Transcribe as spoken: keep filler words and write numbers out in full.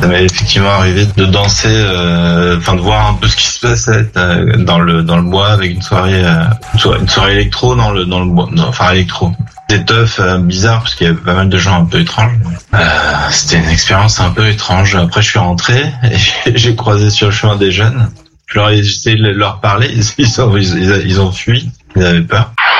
Ça m'est effectivement arrivé de danser, euh, enfin de voir un peu ce qui se passait euh, dans le dans le bois avec une soirée, euh, une soirée, une soirée électro dans le dans le bois, non, enfin électro. C'était tough, euh, bizarre parce qu'il y avait pas mal de gens un peu étranges. Euh, c'était une expérience un peu étrange. Après, je suis rentré et j'ai croisé sur le chemin des jeunes. Je leur ai essayé de leur parler, ils ont ils, ils ont fui, ils avaient peur.